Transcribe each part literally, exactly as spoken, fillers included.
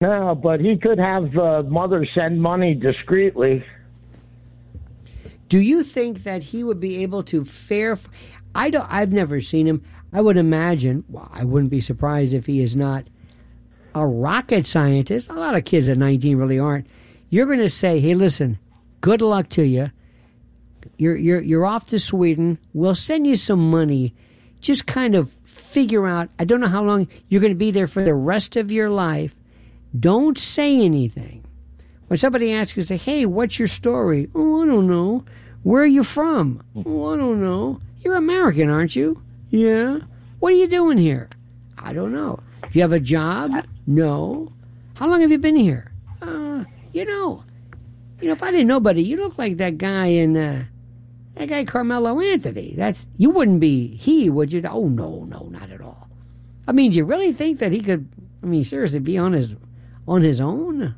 No, but he could have uh, mother send money discreetly. Do you think that he would be able to fare? I don't. I've never seen him. I would imagine. Well, I wouldn't be surprised if he is not a rocket scientist. A lot of kids at nineteen really aren't. You're going to say, "Hey, listen, good luck to you. You're you're you're off to Sweden. We'll send you some money. Just kind of figure out. I don't know how long you're going to be there for the rest of your life. Don't say anything. When somebody asks you, say, hey, what's your story? Oh, I don't know. Where are you from? Oh, I don't know. You're American, aren't you? Yeah. What are you doing here? I don't know. Do you have a job? No. How long have you been here? Uh, you know, you know, if I didn't know better, you look like that guy in, uh, that guy Carmelo Anthony. That's, you wouldn't be he, would you? Oh, no, no, not at all. I mean, do you really think that he could, I mean, seriously, be on his, on his own?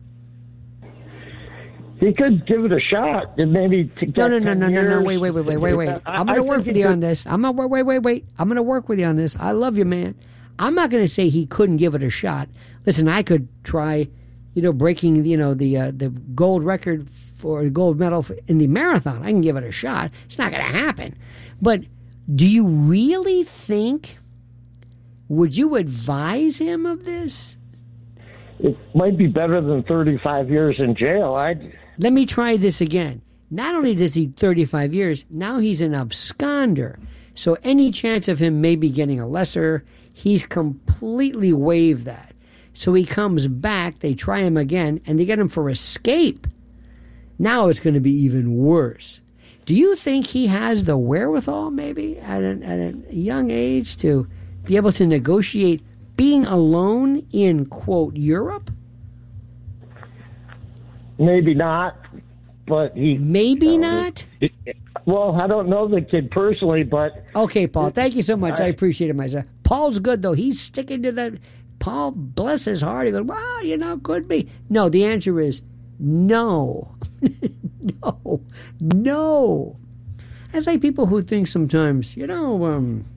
He could give it a shot and maybe to get no, no, no, no, no, no, wait, wait, wait, wait, wait, wait. I, I'm going to work with you could, on this. I'm going to wait, wait, wait. I'm going to work with you on this. I love you, man. I'm not going to say he couldn't give it a shot. Listen, I could try, you know, breaking, you know, the uh, the gold record for the gold medal for, in the marathon. I can give it a shot. It's not going to happen. But do you really think, would you advise him of this? It might be better than thirty-five years in jail. I'd... Let me try this again. Not only does he thirty-five years, now he's an absconder. So any chance of him maybe getting a lesser, he's completely waived that. So he comes back, they try him again, and they get him for escape. Now it's going to be even worse. Do you think he has the wherewithal, maybe, at a, at a young age to be able to negotiate being alone in, quote, Europe? Maybe not, but he... Maybe you know, not? It, it, well, I don't know the kid personally, but... Okay, Paul, thank you so much. I, I appreciate it myself. Paul's good, though. He's sticking to that. Paul, bless his heart, he goes, well, you know, could be. No, the answer is no. no. No. That's like people who think sometimes, you know, um,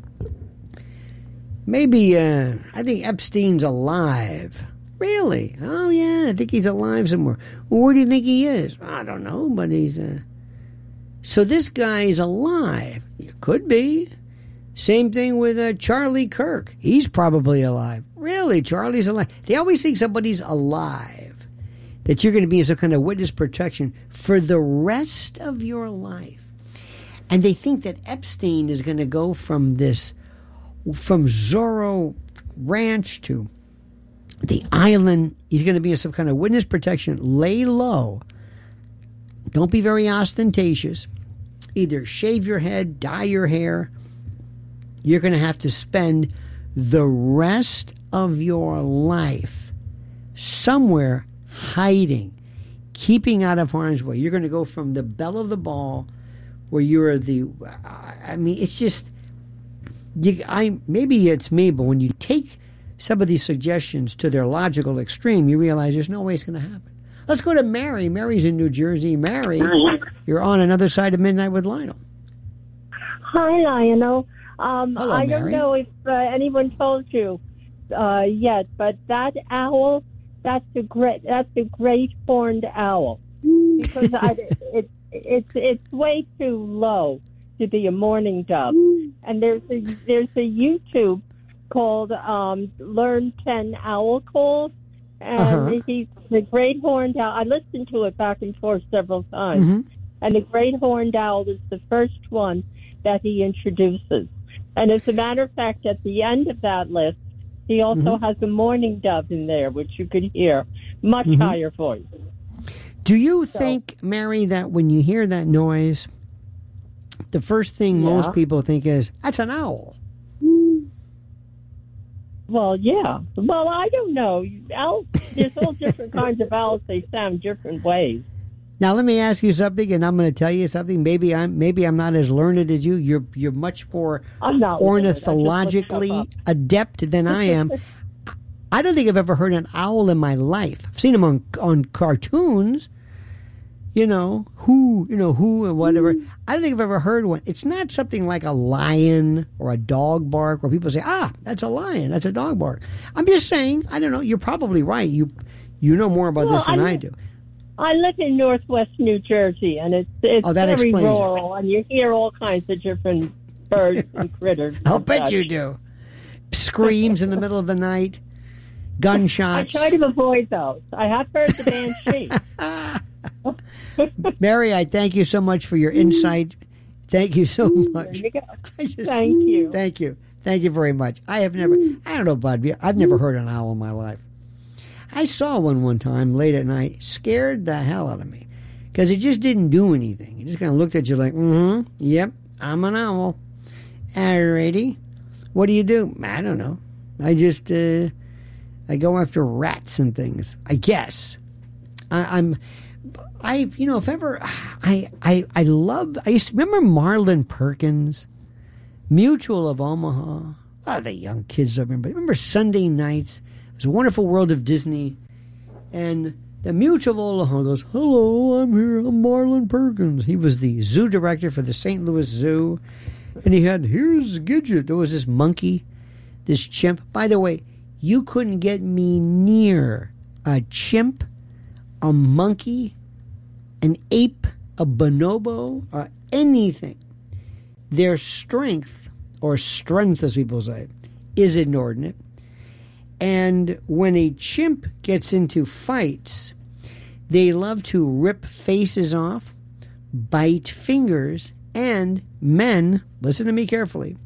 maybe, uh, I think Epstein's alive. Really? Oh, yeah, I think he's alive somewhere. Well, where do you think he is? I don't know, but he's... Uh... So this guy's alive. It could be. Same thing with uh, Charlie Kirk. He's probably alive. Really? Charlie's alive? They always think somebody's alive, that you're going to be in some kind of witness protection for the rest of your life. And they think that Epstein is going to go from this, from Zorro Ranch to the island. He's going to be in some kind of witness protection. Lay low. Don't be very ostentatious. Either shave your head, dye your hair. You're going to have to spend the rest of your life somewhere hiding, keeping out of harm's way. You're going to go from the belle of the ball, where you're the, I mean, it's just, you, I maybe it's me, but when you take some of these suggestions to their logical extreme, you realize there's no way it's going to happen. Let's go to Mary. Mary's in New Jersey. Mary, you're on Another Side of Midnight with Lionel. Hi, Lionel. Um, Hello, I Mary. don't know if uh, anyone told you uh, yet, but that owl, that's a great, that's a great horned owl. Because I, it, it's it's way too low to be a mourning dove. And there's a there's a YouTube called um, Learn ten Owl Calls, and Uh-huh. he's the great horned owl. I listened to it back and forth several times, Mm-hmm. and the great horned owl is the first one that he introduces. And as a matter of fact, at the end of that list, he also Mm-hmm. has a mourning dove in there, which you could hear, much Mm-hmm. higher voice. Do you think, Mary, that when you hear that noise, the first thing Yeah. most people think is, that's an owl? Well, yeah. Well, I don't know. Owls, there's all different kinds of owls. They sound different ways. Now, let me ask you something, and I'm going to tell you something. Maybe I'm maybe I'm not as learned as you. You're you're much more I'm not learned. I just looked ornithologically stuff up. adept than I am. I don't think I've ever heard an owl in my life. I've seen them on on cartoons. you know, who, you know, who and whatever. I don't think I've ever heard one. It's not something like a lion or a dog bark where people say, ah, that's a lion, that's a dog bark. I'm just saying, I don't know, you're probably right. You you know more about Well, this than I, I do. I live in Northwest New Jersey, and it's it's Oh, that very explains it. rural, and you hear all kinds of different birds and critters. I'll and bet such. you do. Screams in the middle of the night, I gunshots. try to avoid those. I have heard the banshee. Mary, I thank you so much for your insight. Thank you so There much. you go. I just- Thank you. Thank you. Thank you very much. I have never, I don't know, Bud, I've never heard an owl in my life. I saw one one time late at night, scared the hell out of me because it just didn't do anything. It just kind of looked at you like, mm hmm, yep, I'm an owl. Alrighty. What do you do? I don't know. I just, uh, I go after rats and things, I guess. I, I'm, I, you know, if ever, I, I, I love, I used to, remember Marlon Perkins? Mutual of Omaha. A lot of the young kids don't remember. Remember Sunday nights? It was a wonderful world of Disney. And the Mutual of Omaha goes, hello, I'm here. I'm Marlon Perkins. He was the zoo director for the Saint Louis Zoo. And he had, here's Gidget. There was this monkey, this chimp. By the way, you couldn't get me near a chimp, a monkey, an ape, a bonobo, or anything. Their strength, or strength as people say, is inordinate. And when a chimp gets into fights, they love to rip faces off, bite fingers, and men, listen to me carefully,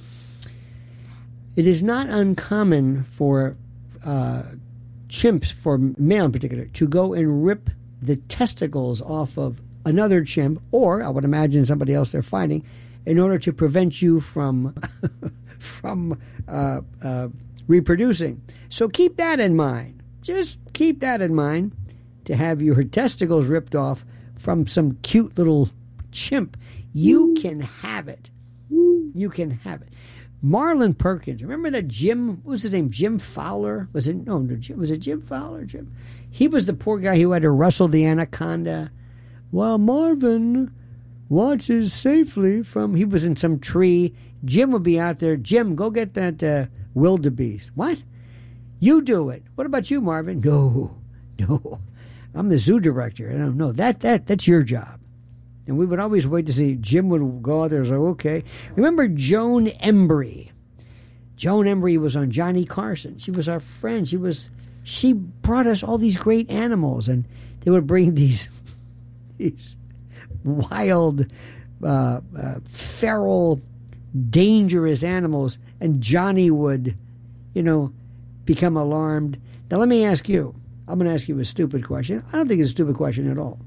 it is not uncommon for uh, chimps, for male in particular, to go and rip the testicles off of another chimp, or I would imagine somebody else they're fighting, in order to prevent you from from uh, uh, reproducing. So keep that in mind. Just keep that in mind, to have your testicles ripped off from some cute little chimp. You can have it. You can have it. Marlon Perkins. Remember that Jim, what was his name? Jim Fowler? Was it, no, no Jim, was it Jim Fowler? Jim? He was the poor guy who had to wrestle the anaconda. Well, Marvin watches safely from, he was in some tree. Jim would be out there. Jim, go get that uh, wildebeest. What? You do it. What about you, Marvin? No, no. I'm the zoo director. I don't know. That, that, that's your job. And we would always wait to see. Jim would go out there and say, okay. Remember Joan Embry? Joan Embry was on Johnny Carson. She was our friend. She was, she brought us all these great animals, and they would bring these, these wild, uh, uh, feral, dangerous animals, and Johnny would, you know, become alarmed. Now, let me ask you. I'm going to ask you a stupid question. I don't think it's a stupid question at all.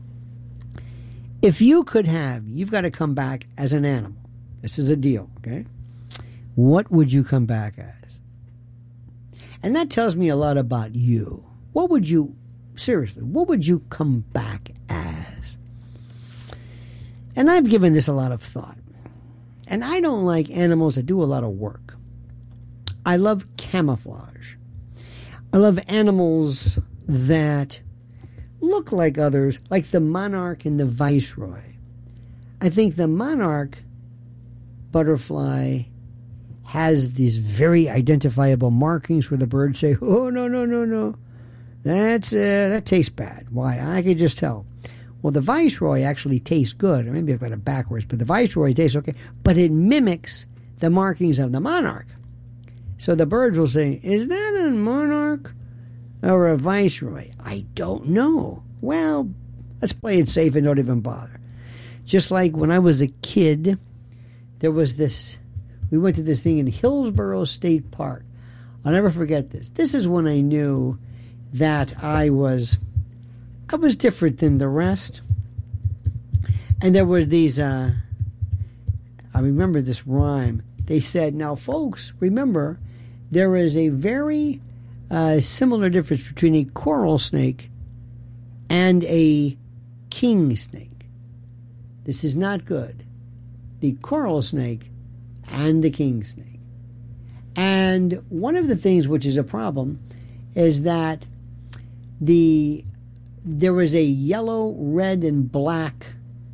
If you could have, you've got to come back as an animal. This is a deal, okay? What would you come back as? And that tells me a lot about you. What would you, seriously, what would you come back as? And I've given this a lot of thought. And I don't like animals that do a lot of work. I love camouflage. I love animals that look like others, like the monarch and the viceroy. I think the monarch butterfly has these very identifiable markings where the birds say, oh, no, no, no, no. That's uh, that tastes bad. Why? I could just tell. Well, the viceroy actually tastes good. Or maybe I've got it backwards, but the viceroy tastes okay. But it mimics the markings of the monarch. So the birds will say, is that a monarch or a viceroy? I don't know. Well, let's play it safe and don't even bother. Just like when I was a kid, there was this, we went to this thing in Hillsborough State Park. I'll never forget this. This is when I knew that I was, I was different than the rest. And there were these, uh, I remember this rhyme. They said, now folks, remember, there is a very uh, similar difference between a coral snake and a king snake. This is not good. The coral snake and the king snake. And one of the things which is a problem is that the there was a yellow, red, and black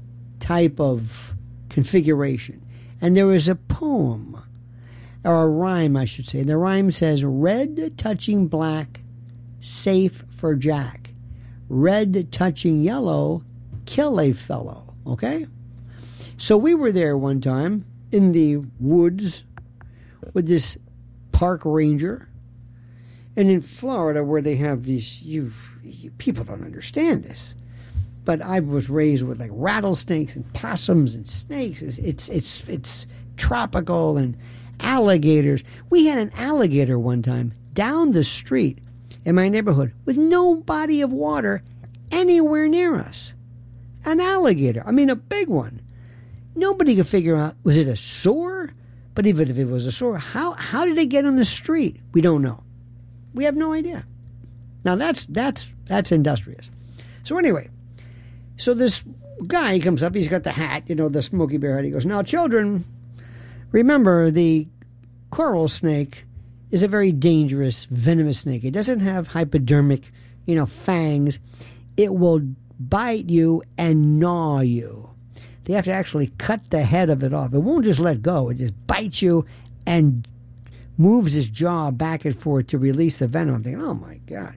type of configuration. And there was a poem, or a rhyme, I should say. The rhyme says, red touching black, safe for Jack. Red touching yellow, kill a fellow. Okay? So we were there one time in the woods with this park ranger. And in Florida, where they have these, you, you people don't understand this. But I was raised with like rattlesnakes and possums and snakes. It's it's it's, it's tropical, and alligators. We had an alligator one time down the street in my neighborhood with no body of water anywhere near us. An alligator. I mean, a big one. Nobody could figure out, was it a sewer? But even if it was a sewer, how how did it get on the street? We don't know. We have no idea. Now that's that's that's industrious. So anyway, so this guy comes up. He's got the hat, you know, the Smokey Bear hat. He goes, "Now, children, remember the coral snake is a very dangerous, venomous snake. It doesn't have hypodermic, you know, fangs. It will bite you and gnaw you. They have to actually cut the head of it off. It won't just let go. It just bites you and moves his jaw back and forth to release the venom." I'm thinking, oh, my God.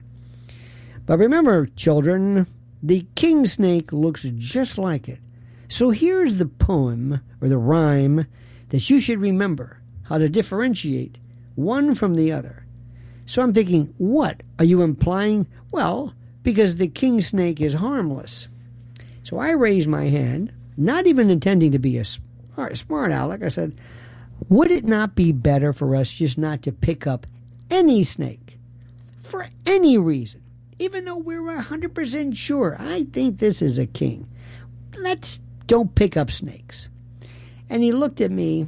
But remember, children, the king snake looks just like it. So here's the poem or the rhyme that you should remember how to differentiate one from the other. So I'm thinking, what are you implying? Well, because the king snake is harmless. So I raised my hand, not even intending to be a smart, smart aleck. I said, would it not be better for us just not to pick up any snake for any reason? Even though we're one hundred percent sure, I think this is a king. Let's don't pick up snakes. And he looked at me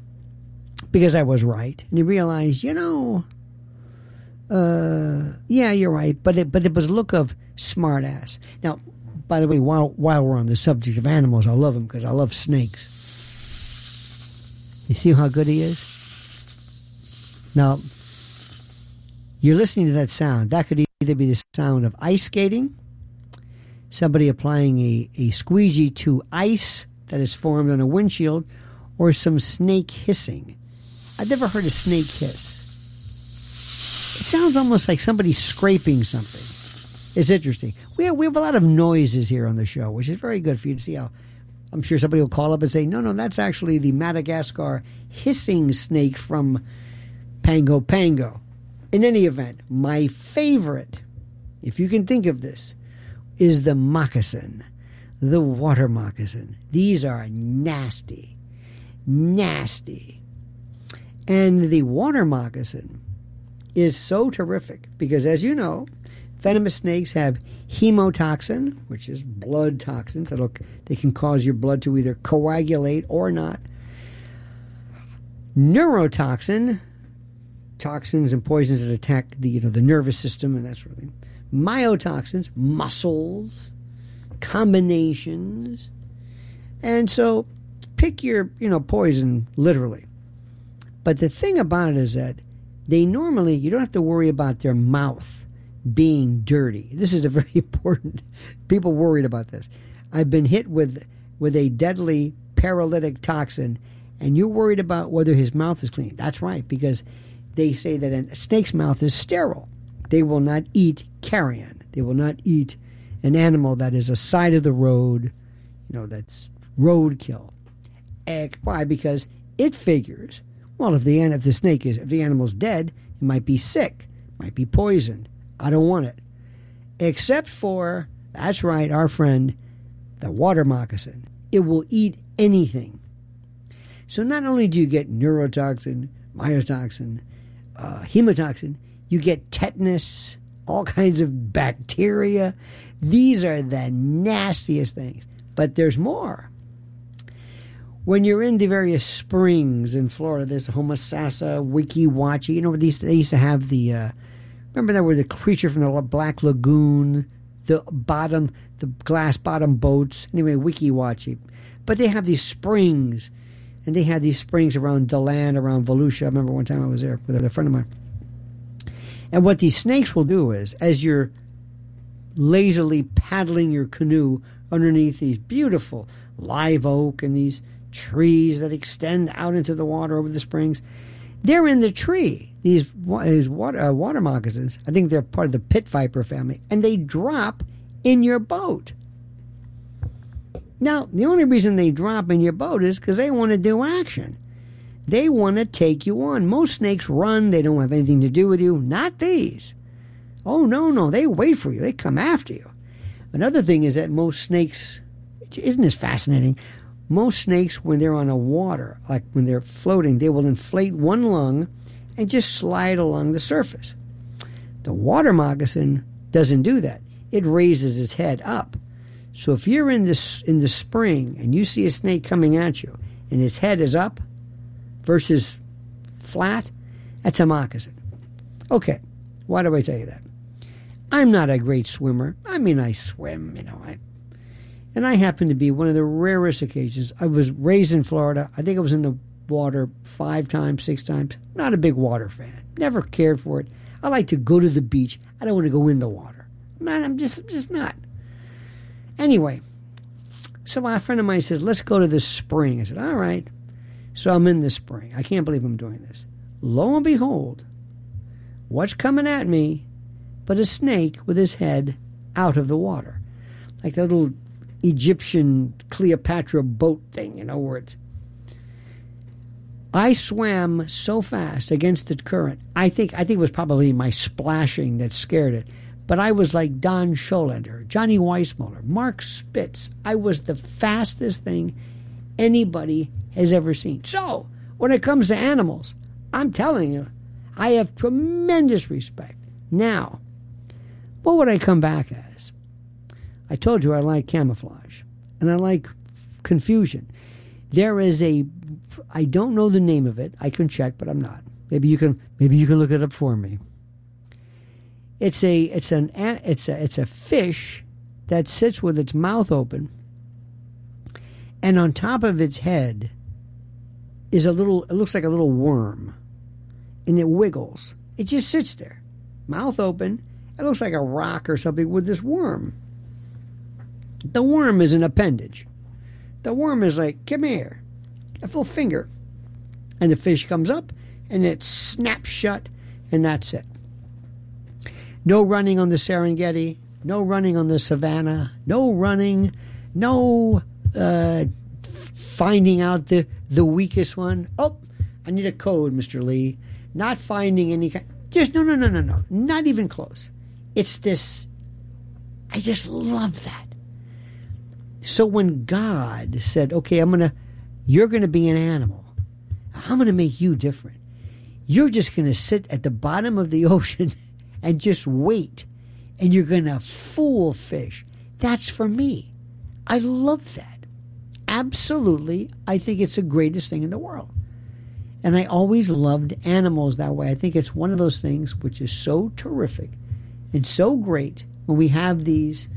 because I was right. And he realized, you know, uh, yeah, you're right. But it, but it was a look of smart ass. Now, by the way, while, while we're on the subject of animals, I love them because I love snakes. You see how good he is? Now, you're listening to that sound. That could either be the sound of ice skating, somebody applying a, a squeegee to ice that is formed on a windshield, or some snake hissing. I've never heard a snake hiss. It sounds almost like somebody scraping something. It's interesting. We have, we have a lot of noises here on the show, which is very good for you to see how. I'm sure somebody will call up and say, no, no, that's actually the Madagascar hissing snake from Pango Pango. In any event, my favorite, if you can think of this, is the moccasin, the water moccasin. These are nasty, nasty. And the water moccasin is so terrific because, as you know, venomous snakes have hemotoxin, which is blood toxins. That'll, they can cause your blood to either coagulate or not. Neurotoxin, toxins and poisons that attack the, you know, the nervous system and that sort of thing. Myotoxins, muscles, combinations. And so pick your, you know, poison literally. But the thing about it is that they normally, you don't have to worry about their mouth being dirty. This is a very important, people worried about this. I've been hit with with a deadly paralytic toxin, and you're worried about whether his mouth is clean. That's right, because they say that a snake's mouth is sterile. They will not eat carrion. They will not eat an animal that is a side of the road, you know, that's roadkill. Why? Because it figures, well, if the if the snake is, if the animal's dead, it might be sick, might be poisoned. I don't want it. Except for, that's right, our friend, the water moccasin. It will eat anything. So not only do you get neurotoxin, myotoxin, uh, hemotoxin, you get tetanus, all kinds of bacteria. These are the nastiest things. But there's more. When you're in the various springs in Florida, there's Homosassa, Weeki Wachee. You know, these, they used to have the... Uh, Remember that were the creature from the Black Lagoon, the bottom, the glass bottom boats. Anyway, Weeki Wachee. But they have these springs, and they had these springs around Deland, around Volusia. I remember one time I was there with a friend of mine. And what these snakes will do is, as you're lazily paddling your canoe underneath these beautiful live oak and these trees that extend out into the water over the springs. They're in the tree, these, these water, uh, water moccasins. I think they're part of the pit viper family, and they drop in your boat. Now, the only reason they drop in your boat is because they want to do action. They want to take you on. Most snakes run. They don't have anything to do with you. Not these. Oh, no, no. They wait for you. They come after you. Another thing is that most snakes, isn't this fascinating? Most snakes, when they're on a water, like when they're floating, they will inflate one lung and just slide along the surface. The water moccasin doesn't do that. It raises its head up. So if you're in this in the spring and you see a snake coming at you and its head is up versus flat, that's a moccasin. Okay, why do I tell you that? I'm not a great swimmer. I mean, I swim, you know, I, and I happen to be one of the rarest occasions. I was raised in Florida. I think I was in the water five times, six times. Not a big water fan. Never cared for it. I like to go to the beach. I don't want to go in the water. Man, I'm just, just not. Anyway, so a friend of mine says, let's go to the spring. I said, all right. So I'm in the spring. I can't believe I'm doing this. Lo and behold, what's coming at me but a snake with his head out of the water? Like that little Egyptian Cleopatra boat thing, you know, where it's... I swam so fast against the current. I think I think it was probably my splashing that scared it. But I was like Don Scholender, Johnny Weissmuller, Mark Spitz. I was the fastest thing anybody has ever seen. So, when it comes to animals, I'm telling you, I have tremendous respect. Now, what would I come back as? I told you I like camouflage, and I like confusion. There is a, I don't know the name of it. I can check, but I'm not. Maybe you can. Maybe you can look it up for me. It's a it's an it's a it's a fish that sits with its mouth open, and on top of its head is a little. It looks like a little worm, and it wiggles. It just sits there, mouth open. It looks like a rock or something with this worm. The worm is an appendage. The worm is like, come here, a full finger, and the fish comes up, and it snaps shut, and that's it. No running on the Serengeti, no running on the savannah, no running, no uh, finding out the, the weakest one. Oh, I need a code, Mister Lee. Not finding any kind. Just, no, no, no, no, no. Not even close. It's this, I just love that. So when God said, okay, I'm going to, you're going to be an animal. I'm going to make you different. You're just going to sit at the bottom of the ocean and just wait, and you're going to fool fish. That's for me. I love that. Absolutely, I think it's the greatest thing in the world. And I always loved animals that way. I think it's one of those things which is so terrific and so great when we have these,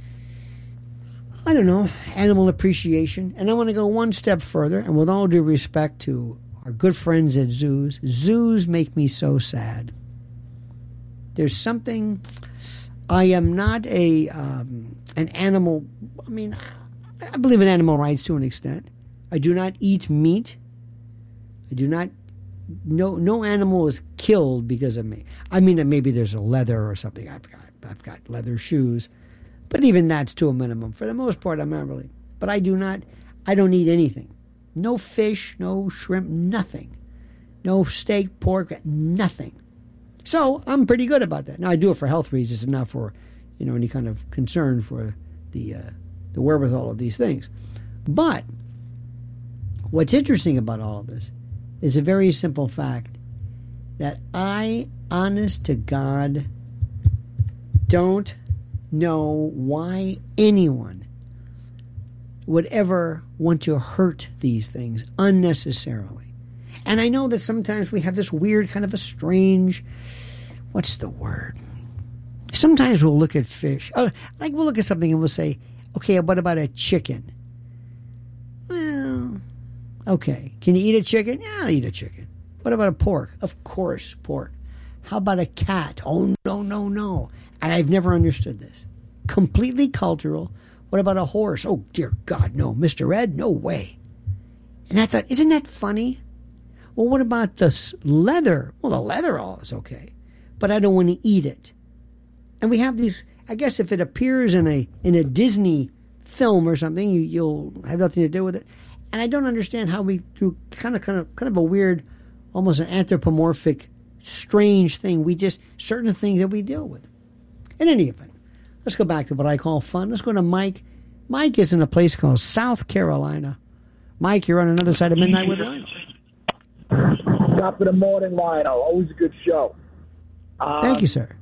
I don't know, animal appreciation. And I want to go one step further, and with all due respect to our good friends at zoos, zoos make me so sad. There's something, I am not a um, an animal, I mean, I believe in animal rights to an extent. I do not eat meat. I do not, no no animal is killed because of me. I mean, maybe there's a leather or something. I've got, I've got leather shoes. But even that's to a minimum. For the most part, I'm not really. But I do not, I don't eat anything. No fish, no shrimp, nothing. No steak, pork, nothing. So I'm pretty good about that. Now I do it for health reasons and not for, you know, any kind of concern for the uh, the wherewithal of these things. But what's interesting about all of this is a very simple fact that I, honest to God, don't know why anyone would ever want to hurt these things unnecessarily. And I know that sometimes we have this weird kind of a strange, what's the word? Sometimes we'll look at fish. Oh, like we'll look at something and we'll say, okay, what about a chicken? Well, okay. Can you eat a chicken? Yeah, I'll eat a chicken. What about a pork? Of course, pork. How about a cat? Oh, no, no, no. And I've never understood this. completely cultural. What about a horse? Oh, dear God, no. Mister Ed? No way. And I thought, isn't that funny? Well, what about the leather? Well, the leather all is okay, but I don't want to eat it. And we have these, I guess if it appears in a in a Disney film or something, you, you'll have nothing to do with it. And I don't understand how we, through kind of, kind of, kind of a weird, almost an anthropomorphic, strange thing, we just, certain things that we deal with. In any event, let's go back to what I call fun. Let's go to Mike. Mike is in a place called South Carolina. Mike, you're on another side of Midnight with Lionel. Top of the morning, Lionel. Always a good show. Uh, Thank you, sir.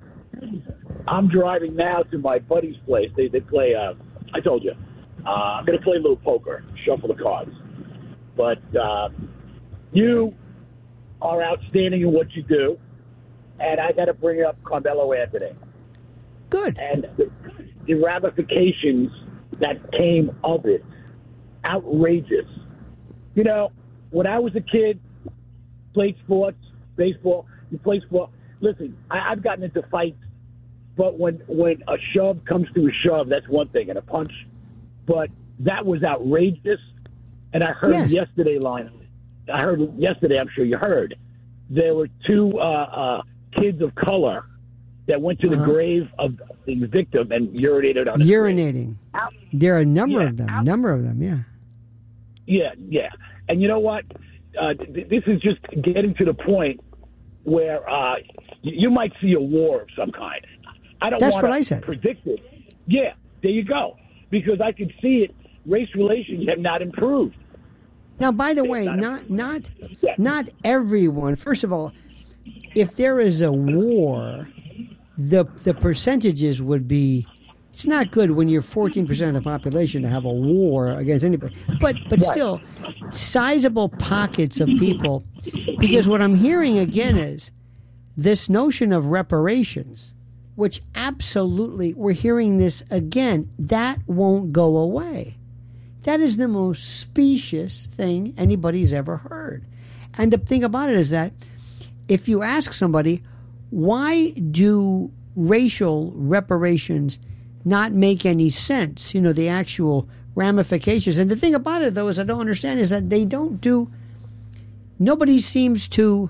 I'm driving now to my buddy's place. They they play, uh, I told you, uh, I'm going to play a little poker, shuffle the cards. But uh, you are outstanding in what you do, and I got to bring up Carmelo Anthony. Good. And the, the ramifications that came of it, outrageous. You know, when I was a kid, played sports, baseball, you play sport. Listen, I, I've gotten into fights, but when when a shove comes to a shove, that's one thing, and a punch. But that was outrageous. And I heard yes. yesterday, Lionel, I heard yesterday, I'm sure you heard, there were two uh, uh, kids of color that went to the uh-huh. grave of the victim and urinated on his Urinating. Grave. There are a number yeah, of them, out. number of them, yeah. Yeah, yeah. And you know what? Uh, th- this is just getting to the point where uh, you, you might see a war of some kind. I don't That's want what I said. to predict it. Yeah, there you go. Because I can see it. Race relations have not improved. Now, by the way, not not not everyone. First of all, if there is a war, the the percentages would be. It's not good when you're fourteen percent of the population to have a war against anybody. But but Right. still, sizable pockets of people. Because what I'm hearing again is this notion of reparations, which absolutely, we're hearing this again, that won't go away. That is the most specious thing anybody's ever heard. And the thing about it is that if you ask somebody, why do racial reparations not make any sense? You know, the actual ramifications. And the thing about it, though, is I don't understand is that they don't do, nobody seems to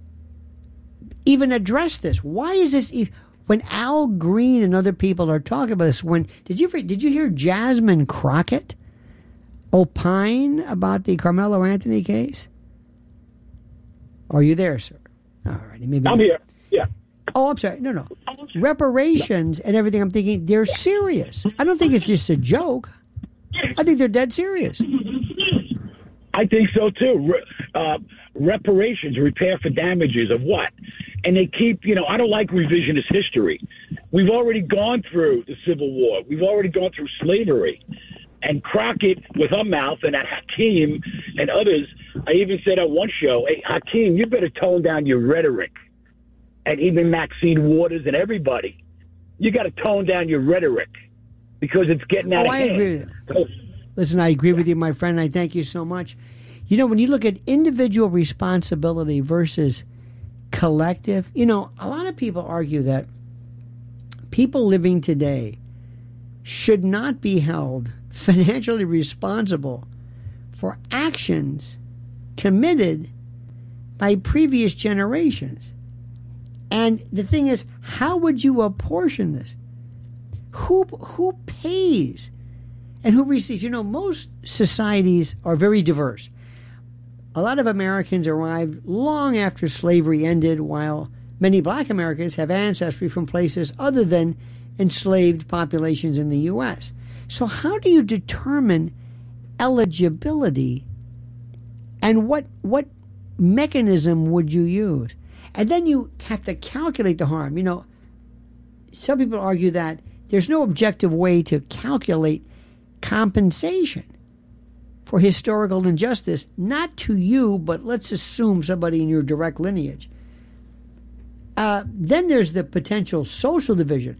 even address this. Why is this, e- when Al Green and other people are talking about this, when, did you, did you hear Jasmine Crockett opine about the Carmelo Anthony case? Are you there, sir? All righty. Maybe I'm not. here. Yeah. Oh, I'm sorry. No, no. Reparations and everything, I'm thinking they're serious. I don't think it's just a joke. I think they're dead serious. I think so, too. Re- uh, reparations, repair for damages of what? And they keep, you know, I don't like revisionist history. We've already gone through the Civil War. We've already gone through slavery. And Crockett, with her mouth, and that Hakeem and others, I even said on one show, hey, Hakeem, you better tone down your rhetoric. And even Maxine Waters and everybody, you got to tone down your rhetoric because it's getting out Oh, of I hand. agree with you. Listen, I agree with you, my friend. I thank you so much. You know, when you look at individual responsibility versus collective, you know, a lot of people argue that people living today should not be held financially responsible for actions committed by previous generations. And the thing is, how would you apportion this? Who who pays and who receives? You know, most societies are very diverse. A lot of Americans arrived long after slavery ended, while many black Americans have ancestry from places other than enslaved populations in the U S. So how do you determine eligibility, and what what mechanism would you use? And then you have to calculate the harm. You know, some people argue that there's no objective way to calculate compensation for historical injustice, not to you, but let's assume somebody in your direct lineage. Uh, then there's the potential social division.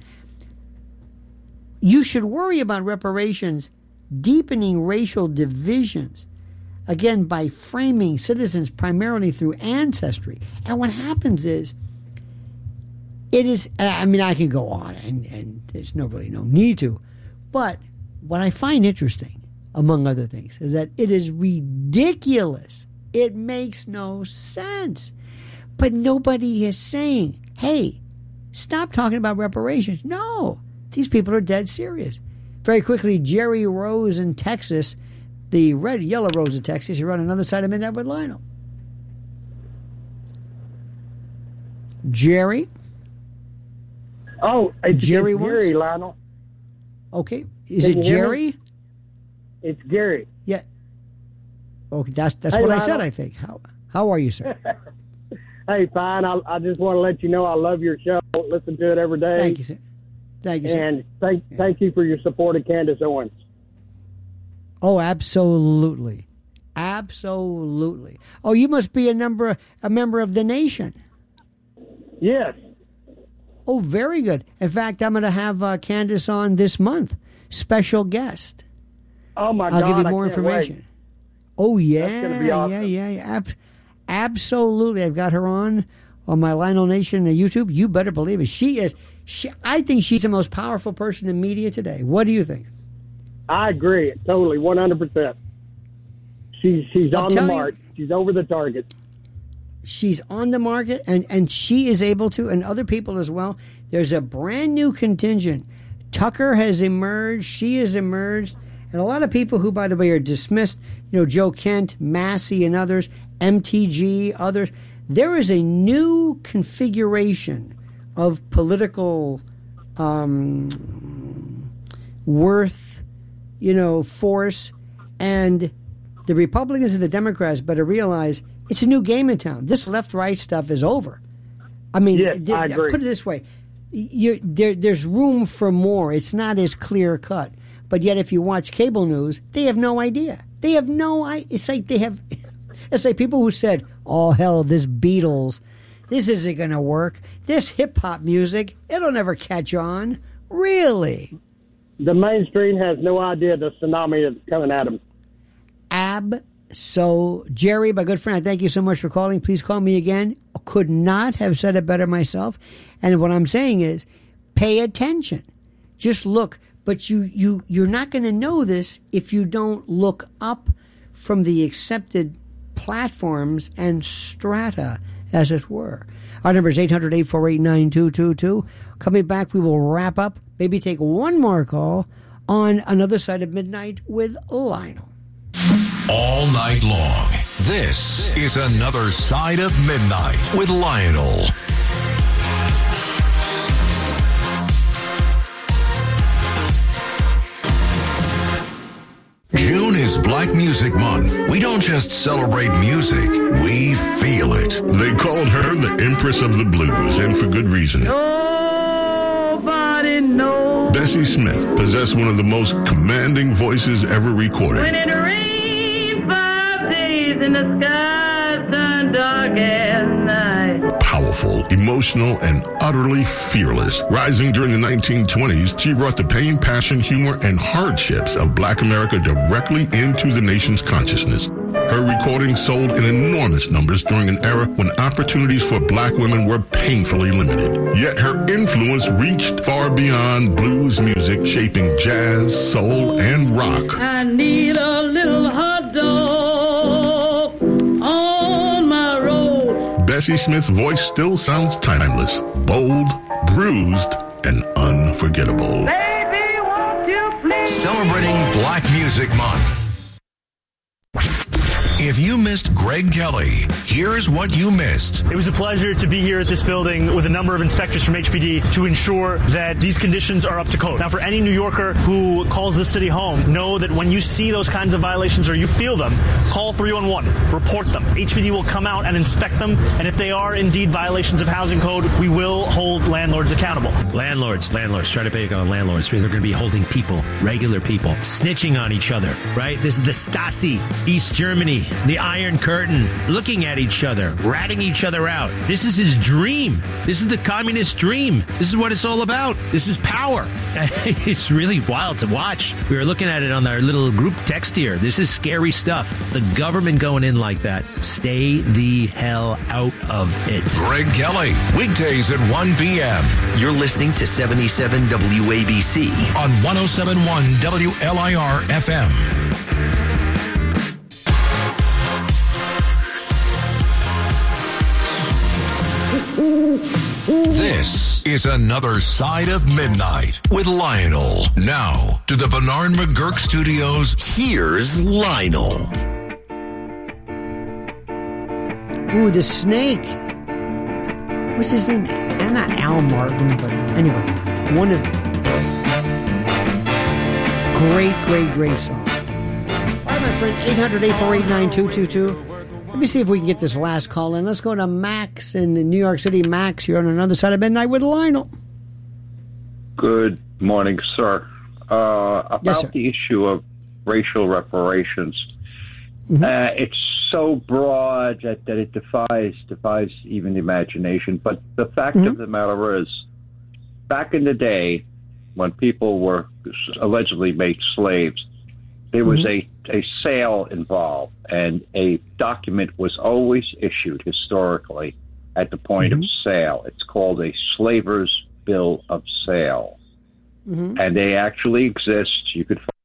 You should worry about reparations deepening racial divisions, again, by framing citizens primarily through ancestry. And what happens is It is, I mean, I can go on, and, and there's no really no need to. But what I find interesting, among other things, is that it is ridiculous. It makes no sense. But nobody is saying, hey, stop talking about reparations. No, these people are dead serious. Very quickly, Jerry Rose in Texas, the red, yellow Rose in Texas, you're on another side of Midnight with Lionel. Jerry? Oh, it's Jerry, it's Gary, once? Lionel. Okay. Is Can it you hear Jerry? me? It's Gary. Yeah. Okay, that's that's Hey, what I Lionel. said, I think. How how are you, sir? Hey, fine. I, I just want to let you know I love your show. Listen to it every day. Thank you, sir. Thank you, sir. And thank thank you for your support of Candace Owens. Oh, absolutely. Absolutely. Oh, you must be a number a member of the nation. Yes. Oh, very good. In fact, I'm going to have uh, Candace on this month. Special guest. Oh, my I'll God. give you I more can't information. wait. Oh, yeah. That's gonna be awesome. Yeah, yeah, yeah. Ab- absolutely. I've got her on on my Lionel Nation uh, YouTube. You better believe it. She is, she, I think she's the most powerful person in media today. What do you think? I agree. Totally. one hundred percent. She's, she's I'm on the telling you- mark. She's over the target. She's on the market, and, and she is able to, and other people as well. There's a brand new contingent. Tucker has emerged. She has emerged. And a lot of people who, by the way, are dismissed, you know, Joe Kent, Massey, and others, M T G, others. There is a new configuration of political um, worth, you know, force. And the Republicans and the Democrats better realize it's a new game in town. This left-right stuff is over. I mean, Yes, th- I agree. put it this way. You, there, there's room for more. It's not as clear-cut. But yet, if you watch cable news, they have no idea. They have no idea. It's like they have... It's like people who said, oh, hell, this Beatles, this isn't going to work. This hip-hop music, it'll never catch on. Really? The mainstream has no idea the tsunami that's coming at them. Ab So, Jerry, my good friend, I thank you so much for calling. Please call me again. Could not have said it better myself. And what I'm saying is, pay attention. Just look. But you, you, you're not going to know this if you don't look up from the accepted platforms and strata, as it were. Our number is eight hundred, eight four eight, nine two two two. Coming back, we will wrap up, maybe take one more call on Another Side of Midnight with Lionel. All night long, this is Another Side of Midnight with Lionel. June is Black Music Month. We don't just celebrate music, we feel it. They called her the Empress of the Blues, and for good reason. Nobody knows. Bessie Smith possessed one of the most commanding voices ever recorded. When it rains five days and the skies turn dark as night. Powerful, emotional, and utterly fearless. Rising during the nineteen twenties, she brought the pain, passion, humor, and hardships of Black America directly into the nation's consciousness. Her recordings sold in enormous numbers during an era when opportunities for Black women were painfully limited. Yet her influence reached far beyond blues music, shaping jazz, soul, and rock. I need a little hot dog on my road. Bessie Smith's voice still sounds timeless, bold, bruised, and unforgettable. Baby, won't you please? Celebrating Black Music Month. If you missed Greg Kelly, here's what you missed. It was a pleasure to be here at this building with a number of inspectors from H P D to ensure that these conditions are up to code. Now, for any New Yorker who calls this city home, know that when you see those kinds of violations or you feel them, call three one one, report them. H P D will come out and inspect them, and if they are indeed violations of housing code, we will hold landlords accountable. Landlords, landlords, try to pick on landlords. They're going to be holding people, regular people, snitching on each other, right? This is the Stasi, East Germany. the Iron Curtain, looking at each other, ratting each other out. This is his dream. This is the communist dream. This is what it's all about. This is power. It's really wild to watch. We were looking at it on our little group text here. This is scary stuff. The government going in like that. Stay the hell out of it. Greg Kelly, weekdays at one p.m. You're listening to seventy-seven W A B C on one oh seven point one W L I R F M. This is Another Side of Midnight with Lionel. Now to the Bernard McGurk Studios. Here's Lionel. Ooh, the snake. What's his name? And not Al Martin, but anyway, one of great, great, great song. All right, my friend, eight hundred, eight four eight, nine two two two. Let me see if we can get this last call in. Let's go to Max in New York City. Max, you're on Another Side of Midnight with Lionel. Good morning, sir. Uh, about yes, sir. the issue of racial reparations, mm-hmm. uh, it's so broad that, that it defies defies even the imagination. But the fact mm-hmm. of the matter is, back in the day, when people were allegedly made slaves, there was mm-hmm. a, a sale involved, and a document was always issued historically at the point mm-hmm. of sale. It's called a slaver's bill of sale. Mm-hmm. And they actually exist. You could find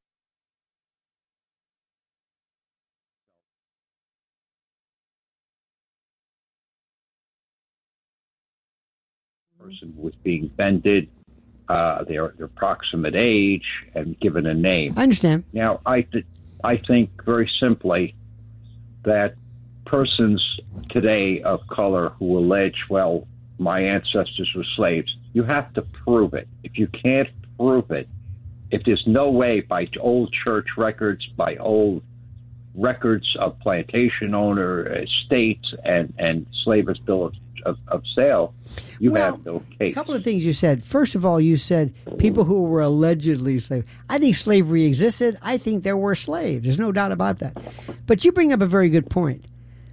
person was being vended, uh, their their proximate age, and given a name. I understand. Now, I th- I think very simply that persons today of color who allege, well, my ancestors were slaves, you have to prove it. If you can't prove it, if there's no way by old church records, by old records of plantation owner estates and, and slaver's bill of, of, of sale, you well, have no case. A couple of things you said. First of all, you said people who were allegedly slaves. I think slavery existed. I think there were slaves. There's no doubt about that. But you bring up a very good point.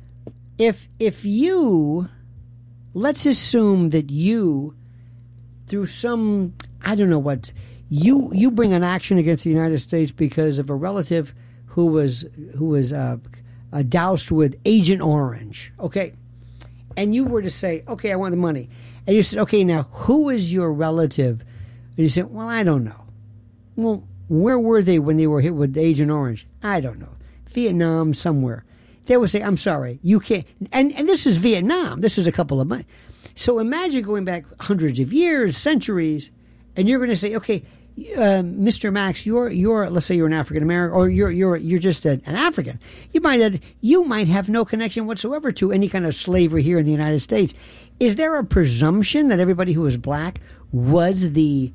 If if you, let's assume that you, through some, I don't know what, you you bring an action against the United States because of a relative who was who was uh, uh, doused with Agent Orange, okay? And you were to say, okay, I want the money. And you said, okay, now, who is your relative? And you said, well, I don't know. Well, where were they when they were hit with Agent Orange? I don't know. Vietnam, somewhere. They would say, I'm sorry, you can't. And, and this is Vietnam. This was a couple of months. So imagine going back hundreds of years, centuries, and you're going to say, okay, uh, Mister Max, you're you're let's say you're an African American, or you're you're you're just a, an African. You might have, you might have no connection whatsoever to any kind of slavery here in the United States. Is there a presumption that everybody who was black was the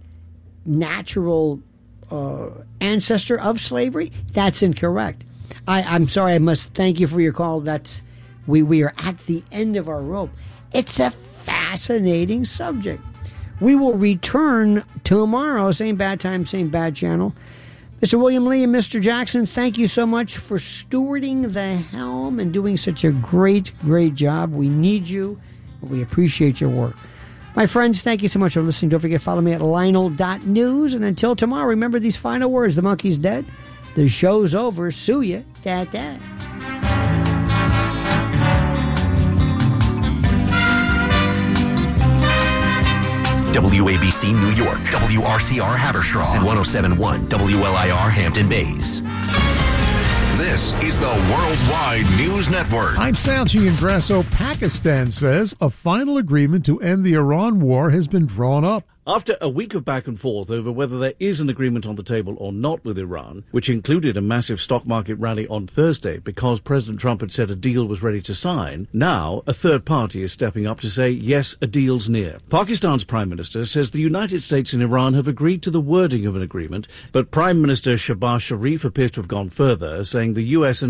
natural uh, ancestor of slavery? That's incorrect. I, I'm sorry. I must thank you for your call. That's we we are at the end of our rope. It's a fascinating subject. We will return tomorrow, same bad time, same bad channel. Mister William Lee and Mister Jackson, thank you so much for stewarding the helm and doing such a great, great job. We need you. We appreciate your work. My friends, thank you so much for listening. Don't forget, follow me at Lionel dot news. And until tomorrow, remember these final words. The monkey's dead. The show's over. Sue ya. Da-da. W A B C New York, W R C R Haverstraw, and one oh seven point one W L I R Hampton Bays. This is the Worldwide News Network. I'm Salchi Indrasso. Pakistan says a final agreement to end the Iran war has been drawn up. After a week of back and forth over whether there is an agreement on the table or not with Iran, which included a massive stock market rally on Thursday because President Trump had said a deal was ready to sign, now a third party is stepping up to say, yes, a deal's near. Pakistan's Prime Minister says the United States and Iran have agreed to the wording of an agreement, but Prime Minister Shehbaz Sharif appears to have gone further, saying the U S and